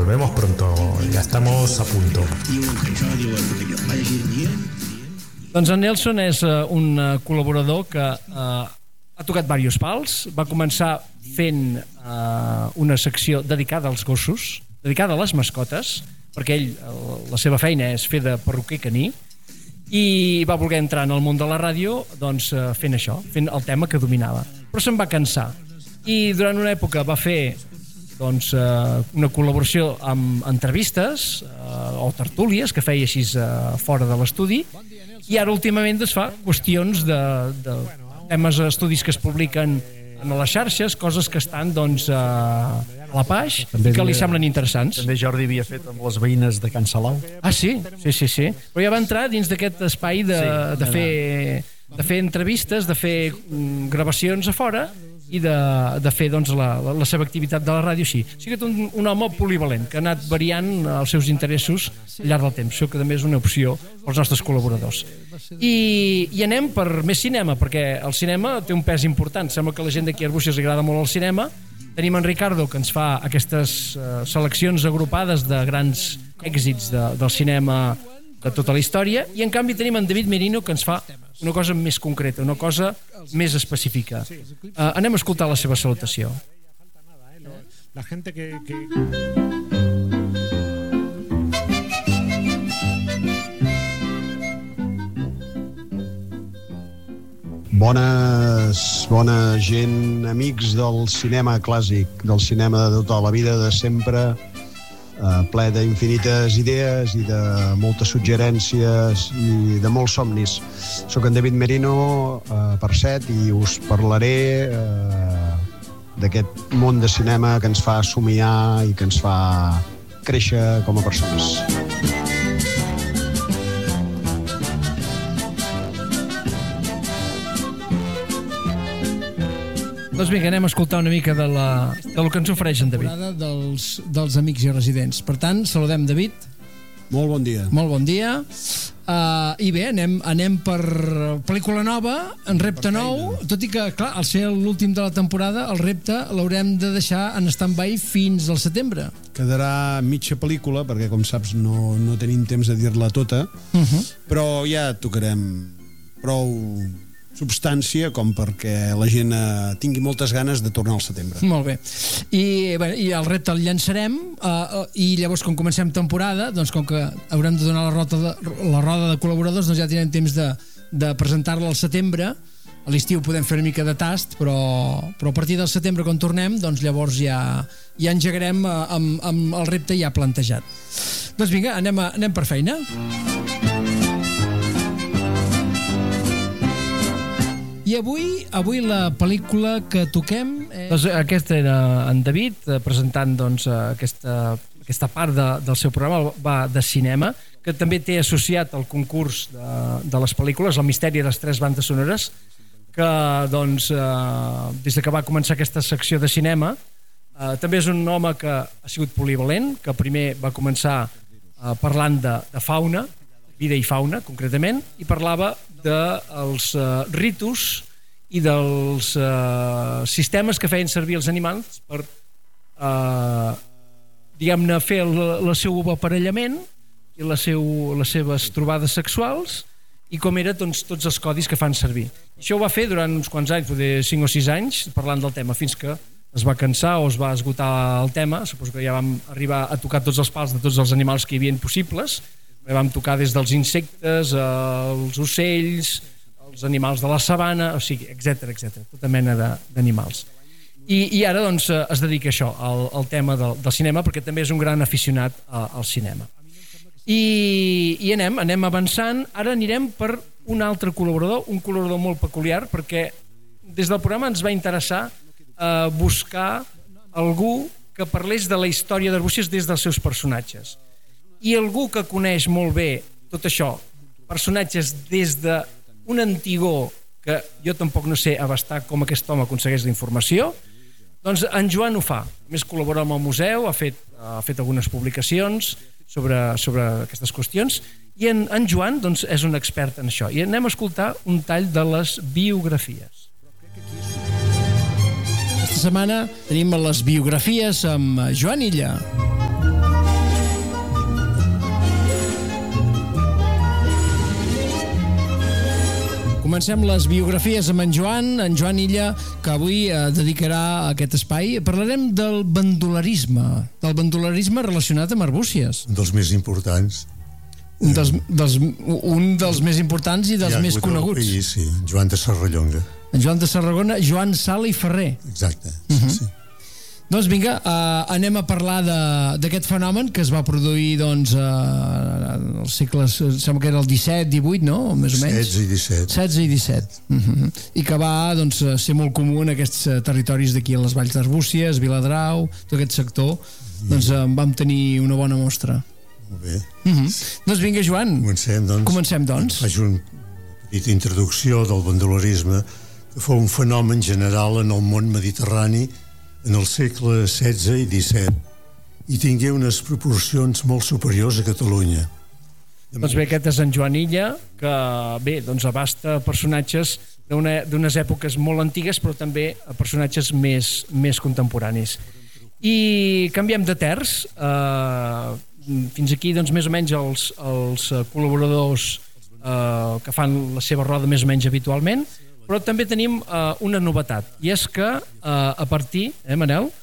Volvemos pronto, ya estamos a punto. Doncs en Nelson és un col·laborador que ha tocat diversos pals. Va començar fent una secció dedicada als gossos, dedicada a les mascotes, perquè ell, la seva feina és fer de perruquer caní, i va voler entrar en el món de la ràdio doncs, fent això, fent el tema que dominava. Però se'n va cansar i durant una època va fer doncs, una col·laboració amb entrevistes o tertúlies que feia així fora de l'estudi, i ara últimament es fa qüestions de temes, estudis que es publiquen a les xarxes, coses que estan doncs, a la paix i que li semblen interessants. També Jordi havia fet amb les veïnes de Can Salau. Ah, sí? Sí. Però ja va entrar dins d'aquest espai de fer entrevistes, de fer gravacions a fora i de fer doncs, la seva activitat de la ràdio així. O sigui que és un home polivalent que ha anat variant els seus interessos al llarg del temps. Això que també és una opció pels nostres col·laboradors. I anem per més cinema, perquè el cinema té un pes important. Sembla que a la gent d'aquí a Arbúcies li agrada molt el cinema. Tenim en Ricardo, que ens fa aquestes seleccions agrupades de grans èxits del cinema de tota la història, i en canvi tenim en David Merino, que ens fa una cosa més concreta, una cosa més específica. Anem a escoltar la seva salutació. La gente que... Bona gent, amics del cinema clàssic, del cinema de tota la vida, de sempre, ple d'infinites idees i de moltes suggerències i de molts somnis. Soc en David Merino, per set, i us parlaré d'aquest món de cinema que ens fa somiar i que ens fa créixer com a persones. Doncs vinga, anem a escoltar una mica del que ens ofereix en David. Dels amics i residents. Per tant, saludem David. Molt bon dia. Molt bon dia. I bé, anem per pel·lícula nova, en repte nou, tot i que, clar, al ser l'últim de la temporada, el repte l'haurem de deixar en stand-by fins al setembre. Quedarà mitja pel·lícula, perquè, com saps, no tenim temps de dir-la tota, però ja tocarem prou substància com perquè la gent tingui moltes ganes de tornar al setembre. Molt bé. I el repte el llançarem i llavors, com comencem temporada, doncs com que haurem de donar la roda de col·laboradors, doncs ja tindrem temps de presentar-la al setembre. A l'estiu podem fer una mica de tast, però a partir del setembre, quan tornem, doncs llavors ja engegarem amb el repte ja plantejat. Doncs vinga, anem per feina. I avui la pel·lícula que toquem... Doncs aquesta era en David, presentant doncs, aquesta part del seu programa, va de cinema, que també té associat el concurs de les pel·lícules, El misteri de les 3 bandes sonores, que doncs, des que va començar aquesta secció de cinema, també és un home que ha sigut polivalent, que primer va començar parlant de fauna, vida i fauna, concretament, i parlava dels ritus i dels sistemes que feien servir els animals per, diguem-ne, fer el seu aparellament i les seves trobades sexuals i com eren doncs, tots els codis que fan servir. Això ho va fer durant uns quants anys, poder 5 o 6 anys, parlant del tema, fins que es va cansar o es va esgotar el tema. Suposo que ja vam arribar a tocar tots els pals de tots els animals que hi havia possibles. Vam tocar des dels insectes, els ocells, els animals de la sabana, o sigui, etc, tota mena d'animals. I ara doncs, es dedica a això, al tema del cinema, perquè també és un gran aficionat al cinema. I anem avançant. Ara anirem per un altre col·laborador, un col·laborador molt peculiar, perquè des del programa ens va interessar buscar algú que parlés de la història d'Arbúcies des dels seus personatges. I algú que coneix molt bé tot això, personatges des d'un antigor que jo tampoc no sé abastar com aquest home aconsegueix la informació, doncs en Joan ho fa. A més, col·labora amb el museu, ha fet algunes publicacions sobre aquestes qüestions, i en Joan doncs, és un expert en això. I anem a escoltar un tall de les biografies. Aquesta setmana tenim les biografies amb Joan Illa. comencem les biografies amb en Joan Illa, que avui dedicarà aquest espai. Parlarem del bandolerisme relacionat amb Arbúcies. Un dels més importants. Un dels més importants i dels més coneguts. País, sí, Joan de Serrallonga. En Joan de Tarragona, Joan Sala i Ferrer. Exacte, sí. Doncs vinga, anem a parlar d'aquest fenomen que es va produir als segles, sembla que era el 17-18, no? Més o menys. 16 i 17. 16 i 17. I que va ser molt comú en aquests territoris d'aquí a les Valls d'Arbúcies, Viladrau, tot aquest sector. Doncs vam tenir una bona mostra. Molt bé. Doncs vinga, Joan. Comencem, doncs. Faig una petita introducció del bandolerisme, que fou un fenomen general en el món mediterrani en el segle XVI i XVII i tingué unes proporcions molt superiors a Catalunya. Doncs bé, aquest és en Joan Illa, que bé, doncs abasta personatges d'unes èpoques molt antigues, però també personatges més contemporanis. I canviem de terç. Fins aquí, doncs, més o menys els col·laboradors que fan la seva roda més o menys habitualment, però també tenim una novetat, i és que a partir, Manel?